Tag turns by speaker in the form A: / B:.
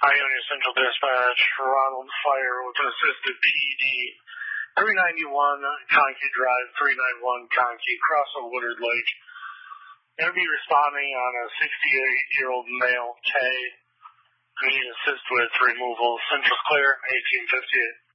A: Ionia Central Dispatch, Ronald Fire with an assisted PED, 391 Conkey Drive, 391 Conkey, crossing Woodard Lake. Going to be responding on a 68-year-old male, K. I need assist with removal. Central's clear, 1858.